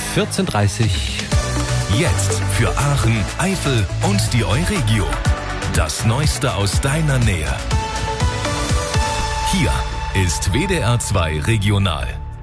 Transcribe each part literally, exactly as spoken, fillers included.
vierzehn Uhr dreißig. Jetzt für Aachen, Eifel und die Euregio. Das Neueste aus deiner Nähe. Hier ist W D R zwei Regional.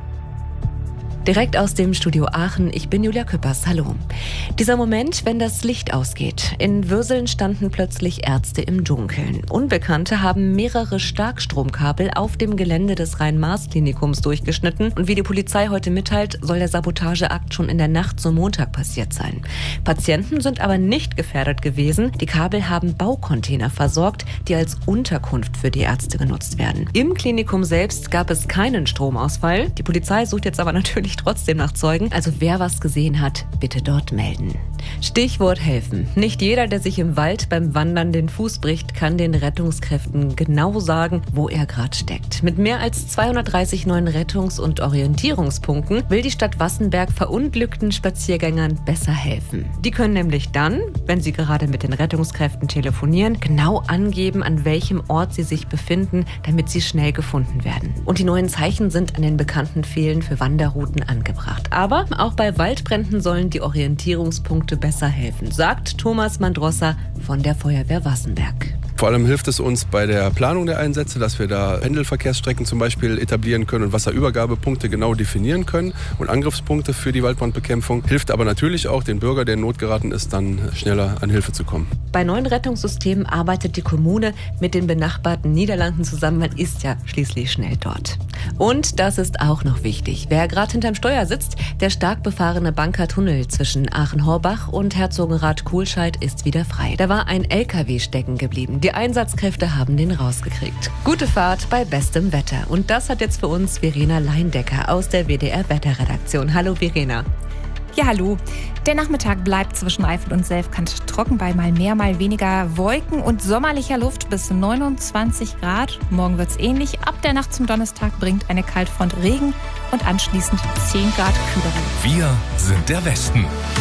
Direkt aus dem Studio Aachen, ich bin Julia Küppers, hallo. Dieser Moment, wenn das Licht ausgeht. In Würseln standen plötzlich Ärzte im Dunkeln. Unbekannte haben mehrere Starkstromkabel auf dem Gelände des Rhein-Maas-Klinikums durchgeschnitten. Und wie die Polizei heute mitteilt, soll der Sabotageakt schon in der Nacht zum Montag passiert sein. Patienten sind aber nicht gefährdet gewesen. Die Kabel haben Baucontainer versorgt, die als Unterkunft für die Ärzte genutzt werden. Im Klinikum selbst gab es keinen Stromausfall. Die Polizei sucht jetzt aber natürlich trotzdem nach Zeugen. Also wer was gesehen hat, bitte dort melden. Stichwort helfen. Nicht jeder, der sich im Wald beim Wandern den Fuß bricht, kann den Rettungskräften genau sagen, wo er gerade steckt. Mit mehr als zweihundertdreißig neuen Rettungs- und Orientierungspunkten will die Stadt Wassenberg verunglückten Spaziergängern besser helfen. Die können nämlich dann, wenn sie gerade mit den Rettungskräften telefonieren, genau angeben, an welchem Ort sie sich befinden, damit sie schnell gefunden werden. Und die neuen Zeichen sind an den bekannten Pfählen für Wanderrouten angebracht. Aber auch bei Waldbränden sollen die Orientierungspunkte besser helfen, sagt Thomas Mandrossa von der Feuerwehr Wassenberg. Vor allem hilft es uns bei der Planung der Einsätze, dass wir da Pendelverkehrsstrecken zum Beispiel etablieren können und Wasserübergabepunkte genau definieren können und Angriffspunkte für die Waldbrandbekämpfung. Hilft aber natürlich auch den Bürger, der in Not geraten ist, dann schneller an Hilfe zu kommen. Bei neuen Rettungssystemen arbeitet die Kommune mit den benachbarten Niederlanden zusammen. Man ist ja schließlich schnell dort. Und das ist auch noch wichtig. Wer gerade hinterm Steuer sitzt, der stark befahrene Banker-Tunnel zwischen Aachen-Horbach und Herzogenrath-Kohlscheid ist wieder frei. Da war ein L K W stecken geblieben. Die Einsatzkräfte haben den rausgekriegt. Gute Fahrt bei bestem Wetter. Und das hat jetzt für uns Verena Leindecker aus der W D R-Wetterredaktion. Hallo Verena. Ja, hallo. Der Nachmittag bleibt zwischen Eifel und Selfkant trocken bei mal mehr, mal weniger Wolken und sommerlicher Luft bis neunundzwanzig Grad. Morgen wird's ähnlich. Ab der Nacht zum Donnerstag bringt eine Kaltfront Regen und anschließend zehn Grad kühlere. Wir sind der Westen.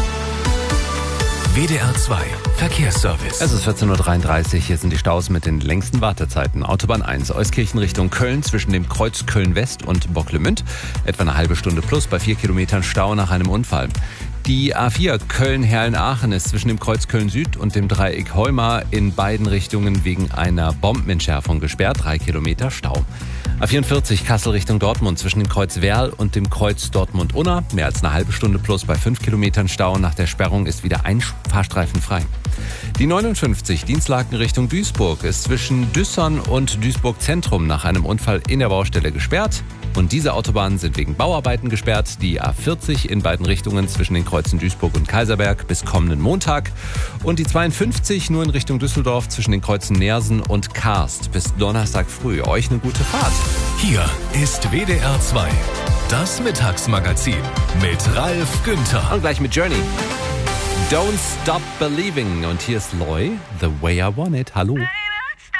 W D R zwei Verkehrsservice. Es ist vierzehn Uhr dreiunddreißig, hier sind die Staus mit den längsten Wartezeiten. Autobahn eins, Euskirchen Richtung Köln zwischen dem Kreuz Köln-West und Bocklemünd. Etwa eine halbe Stunde plus bei vier Kilometern Stau nach einem Unfall. Die A vier Köln-Herrn-Aachen ist zwischen dem Kreuz Köln-Süd und dem Dreieck Heuma in beiden Richtungen wegen einer Bombenentschärfung gesperrt. Drei Kilometer Stau. A vierundvierzig Kassel Richtung Dortmund zwischen dem Kreuz Werl und dem Kreuz Dortmund-Unna. Mehr als eine halbe Stunde plus bei fünf Kilometern Stau. Nach der Sperrung ist wieder ein Fahrstreifen frei. Die neunundfünfzig Dienstlaken Richtung Duisburg ist zwischen Düssern und Duisburg Zentrum nach einem Unfall in der Baustelle gesperrt. Und diese Autobahnen sind wegen Bauarbeiten gesperrt. Die A vierzig in beiden Richtungen zwischen den Kreuzen Duisburg und Kaiserberg bis kommenden Montag. Und die zweiundfünfzig nur in Richtung Düsseldorf zwischen den Kreuzen Neersen und Karst bis Donnerstag früh. Euch eine gute Fahrt. Hier ist W D R zwei, das Mittagsmagazin mit Ralf Günther. Und gleich mit Journey. Don't Stop Believing. Und hier ist Loy, The Way I Want It. Hallo.